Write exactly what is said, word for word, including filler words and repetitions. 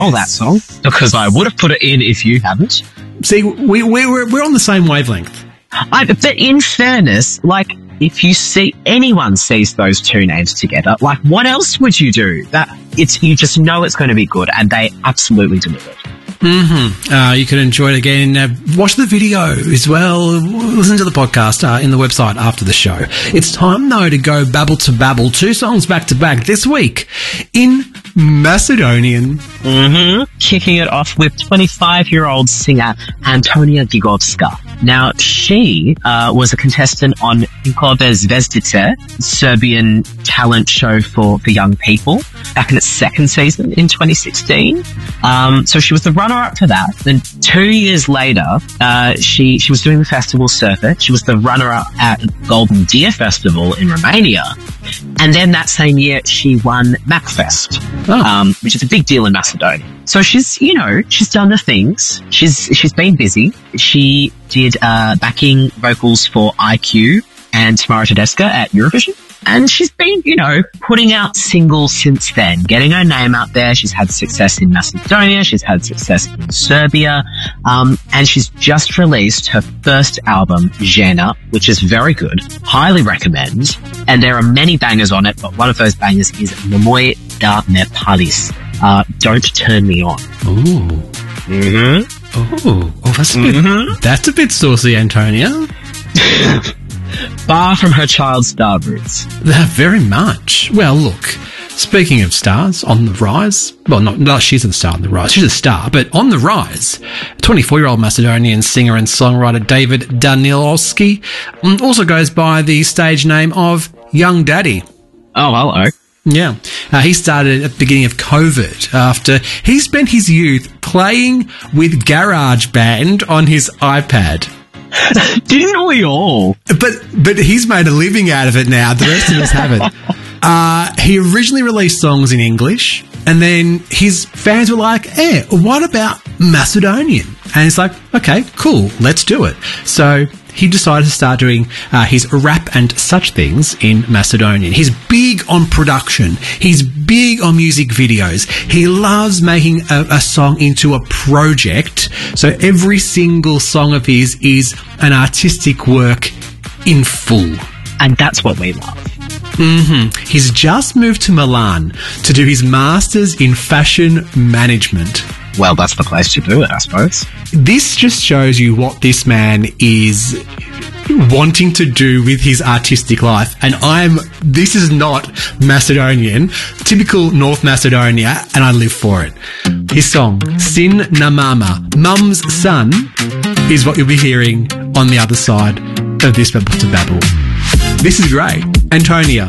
Oh, that song, because I would have put it in if you hadn't. See, we, we, we're, we're on the same wavelength. I, but in fairness, like, if you see anyone sees those two names together, like, what else would you do? That it's you just know it's going to be good, and they absolutely delivered. Mm-hmm. Uh, you can enjoy it again. Uh, watch the video as well. Listen to the podcast uh, in the website after the show. It's time, though, to go babble to babble. Two songs back to back this week in Macedonian. Mm-hmm. Kicking it off with twenty-five-year-old singer Antonia Gigovska. Now, she uh, was a contestant on Njihove Zvezdice, Serbian talent show for, for young people, back in its second season in twenty sixteen. Um, so she was the runner-up to that. Then two years later, uh, she, she was doing the festival circuit. She was the runner-up at Golden Deer Festival in Romania. And then that same year, she won MacFest, oh. um, which is a big deal in Macedonia. So she's, you know, she's done the things. She's she's been busy. She did uh, backing vocals for I Q and Tamara Tedesca at Eurovision. And she's been, you know, putting out singles since then, getting her name out there. She's had success in Macedonia. She's had success in Serbia. Um, and she's just released her first album, Žena, which is very good. Highly recommend. And there are many bangers on it, but one of those bangers is Nemoj da me pališ. Uh, Don't Turn Me On. Ooh. Mm-hmm. Ooh. Oh, that's a mm-hmm. bit, that's a bit saucy, Antonia. Far from her child star roots. Uh, very much. Well, look, speaking of stars on the rise, well, not, not she's a star on the rise, she's a star, but on the rise, twenty-four-year-old Macedonian singer and songwriter David Danilovski also goes by the stage name of Young Daddy. Oh, hello. Yeah. Uh, he started at the beginning of COVID after he spent his youth playing with GarageBand on his iPad. Didn't we all? But but he's made a living out of it now. The rest of us haven't. Uh, he originally released songs in English, and then his fans were like, eh, what about Macedonian? And it's like, okay, cool, let's do it. So he decided to start doing uh, his rap and such things in Macedonian. He's big on production. He's big on music videos. He loves making a, a song into a project. So every single song of his is an artistic work in full. And that's what we love. Mm-hmm. He's just moved to Milan to do his master's in fashion management. Well, that's the place to do it, I suppose. This just shows you what this man is wanting to do with his artistic life. And I'm, this is not Macedonian, typical North Macedonia, and I live for it. His song, Sin na Mama, Mum's Son, is what you'll be hearing on the other side of this Babble to Babble. This is great. Antonia,